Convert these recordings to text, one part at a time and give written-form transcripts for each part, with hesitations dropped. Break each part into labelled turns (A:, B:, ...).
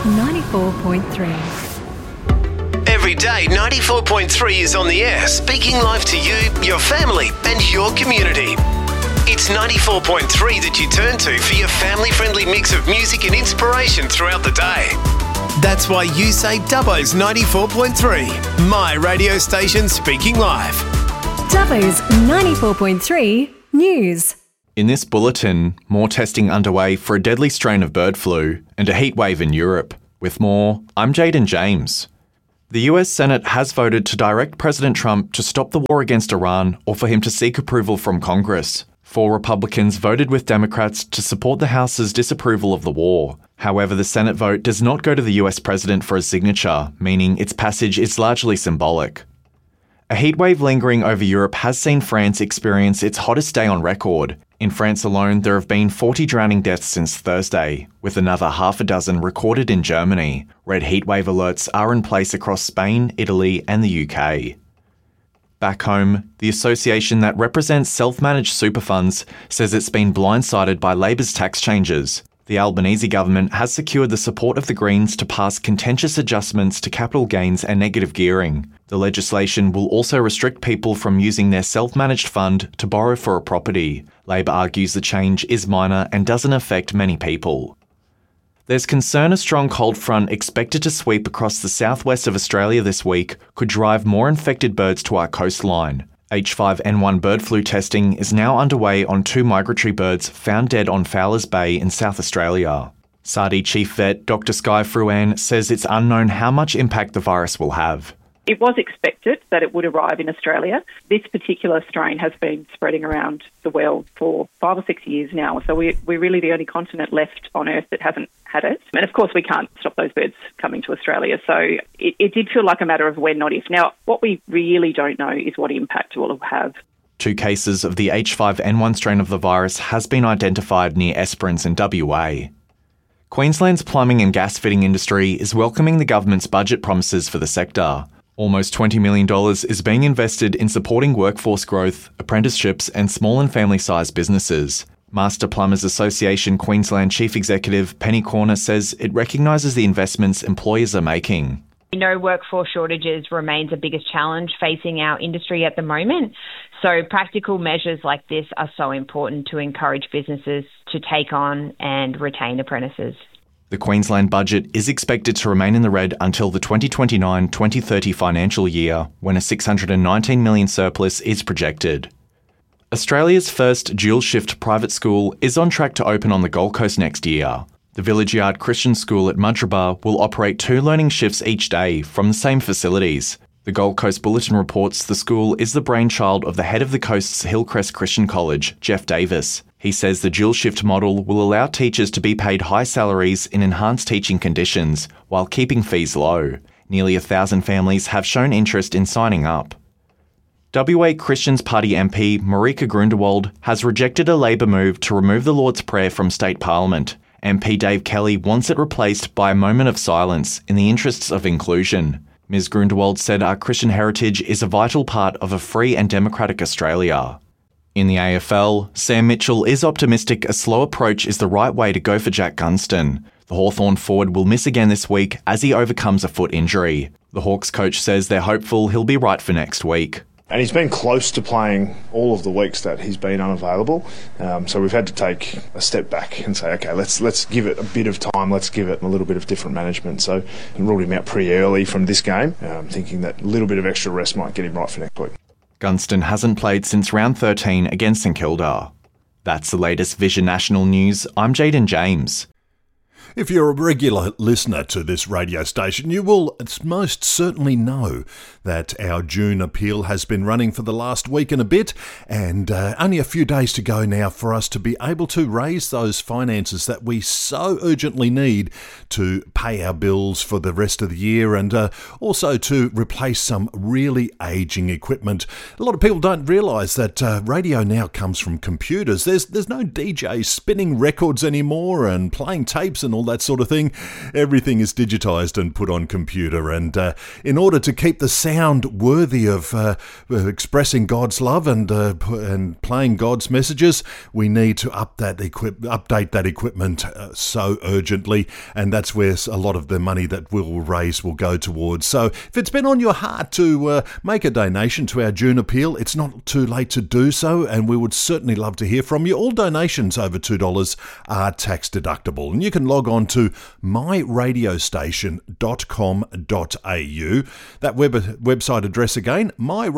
A: 94.3.
B: Every day, 94.3 is on the air, speaking live to you, your family, and your community. It's 94.3 that you turn to for your family-friendly mix of music and inspiration throughout the day. That's why you say Dubbo's 94.3, my radio station speaking live.
A: Dubbo's 94.3 News.
C: In this bulletin, more testing underway for a deadly strain of bird flu and a heatwave in Europe. With more, I'm Jaden James. The US Senate has voted to direct President Trump to stop the war against Iran or for him to seek approval from Congress. 4 Republicans voted with Democrats to support the House's disapproval of the war. However, the Senate vote does not go to the US President for a signature, meaning its passage is largely symbolic. A heatwave lingering over Europe has seen France experience its hottest day on record. In France alone, there have been 40 drowning deaths since Thursday, with another half a dozen recorded in Germany. Red heatwave alerts are in place across Spain, Italy, and the UK. Back home, the association that represents self-managed super funds says it's been blindsided by Labor's tax changes. The Albanese government has secured the support of the Greens to pass contentious adjustments to capital gains and negative gearing. The legislation will also restrict people from using their self-managed fund to borrow for a property. Labor argues the change is minor and doesn't affect many people. There's concern a strong cold front expected to sweep across the southwest of Australia this week could drive more infected birds to our coastline. H5N1 bird flu testing is now underway on 2 migratory birds found dead on Fowlers Bay in South Australia. SARDI Chief Vet Dr Sky Fruan says it's unknown how much impact the virus will have.
D: It was expected that it would arrive in Australia. This particular strain has been spreading around the world for 5 or 6 years now, so we're really the only continent left on Earth that hasn't had it. And of course we can't stop those birds coming to Australia, so it did feel like a matter of when, not if. Now, what we really don't know is what impact it will have.
C: 2 cases of the H5N1 strain of the virus has been identified near Esperance in WA. Queensland's plumbing and gas fitting industry is welcoming the government's budget promises for the sector. Almost $20 million is being invested in supporting workforce growth, apprenticeships and small and family-sized businesses. Master Plumbers Association Queensland Chief Executive Penny Corner says it recognises the investments employers are making.
E: We know workforce shortages remains the biggest challenge facing our industry at the moment. So practical measures like this are so important to encourage businesses to take on and retain apprentices.
C: The Queensland budget is expected to remain in the red until the 2029-2030 financial year, when a $619 million surplus is projected. Australia's first dual-shift private school is on track to open on the Gold Coast next year. The Village Yard Christian School at Mudgeeraba will operate 2 learning shifts each day from the same facilities. The Gold Coast Bulletin reports the school is the brainchild of the head of the coast's Hillcrest Christian College, Jeff Davis. He says the dual-shift model will allow teachers to be paid high salaries in enhanced teaching conditions while keeping fees low. Nearly 1,000 families have shown interest in signing up. WA Christians Party MP Marika Grundewald has rejected a Labor move to remove the Lord's Prayer from State Parliament. MP Dave Kelly wants it replaced by a moment of silence in the interests of inclusion. Ms Grundewald said our Christian heritage is a vital part of a free and democratic Australia. In the AFL, Sam Mitchell is optimistic a slow approach is the right way to go for Jack Gunston. The Hawthorn forward will miss again this week as he overcomes a foot injury. The Hawks coach says they're hopeful he'll be right for next week.
F: And he's been close to playing all of the weeks that he's been unavailable. So we've had to take a step back and say, okay, let's give it a bit of time. Let's give it a little bit of different management. So I ruled him out pretty early from this game, thinking that a little bit of extra rest might get him right for next week.
C: Gunston hasn't played since round 13 against St Kilda. That's the latest Vision National News. I'm Jaden James.
G: If you're a regular listener to this radio station, you will most certainly know that our June appeal has been running for the last week and a bit, and only a few days to go now for us to be able to raise those finances that we so urgently need to pay our bills for the rest of the year and also to replace some really aging equipment. A lot of people don't realise that radio now comes from computers. There's no DJs spinning records anymore and playing tapes and and all that sort of thing. Everything is digitised and put on computer, and in order to keep the sound worthy of expressing God's love and playing God's messages, we need to update that equipment so urgently, and that's where a lot of the money that we'll raise will go towards. So if it's been on your heart to make a donation to our June appeal, it's not too late to do so, and we would certainly love to hear from you. All donations over $2 are tax deductible, and you can log on to myradiostation.com.au. That website address again,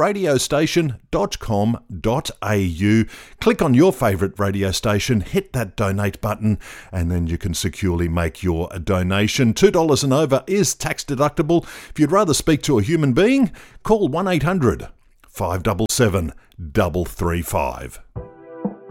G: myradiostation.com.au. Click on your favourite radio station, hit that donate button, and then you can securely make your donation. $2 and over is tax deductible. If you'd rather speak to a human being, call 1-800 577 335.